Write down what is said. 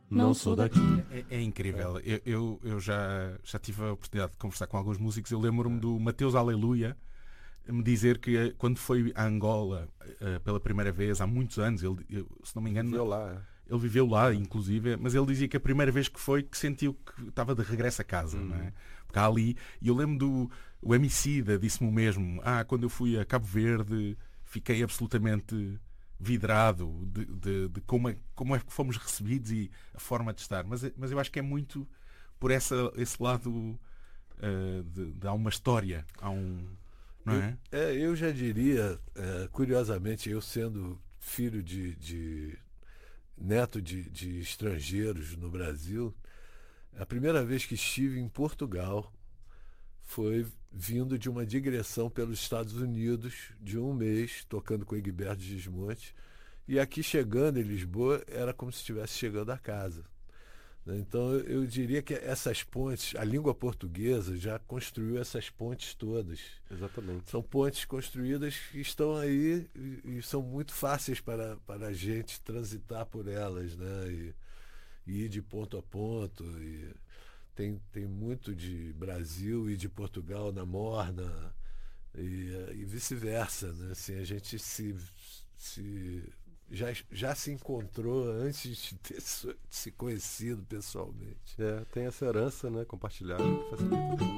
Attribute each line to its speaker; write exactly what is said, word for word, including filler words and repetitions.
Speaker 1: não sou daqui.
Speaker 2: É, é incrível. Eu, eu, eu já, já tive a oportunidade de conversar com alguns músicos. Eu lembro-me do Mateus Aleluia me dizer que eh, quando foi a Angola eh, pela primeira vez, há muitos anos, ele, eu, se não me engano,
Speaker 1: Viveu lá, é.
Speaker 2: ele viveu lá, inclusive, mas ele dizia que a primeira vez que foi, que sentiu que estava de regresso a casa,
Speaker 1: Hum.
Speaker 2: não é? Porque há ali, e eu lembro do o Emicida, disse-me o mesmo, ah, quando eu fui a Cabo Verde, fiquei absolutamente vidrado de, de, de como, é, como é que fomos recebidos e a forma de estar. Mas, mas eu acho que é muito por essa, esse lado uh, de, de há uma história, há um... Não é?
Speaker 3: Eu, é, eu já diria, é, curiosamente, eu sendo filho de, de neto de, de estrangeiros no Brasil, a primeira vez que estive em Portugal foi vindo de uma digressão pelos Estados Unidos de um mês, tocando com Egberto Gismonti, e aqui chegando em Lisboa era como se estivesse chegando a casa. Então eu diria que essas pontes, a língua portuguesa já construiu essas pontes todas.
Speaker 1: Exatamente.
Speaker 3: São pontes construídas que estão aí e, e são muito fáceis para, para a gente transitar por elas, né? E, e ir de ponto a ponto. E tem, tem muito de Brasil e de Portugal na Morna e, e vice-versa, né? Assim, a gente se... se Já, já se encontrou antes de ter se conhecido pessoalmente.
Speaker 1: É, tem essa herança, né, compartilhada que facilita tudo.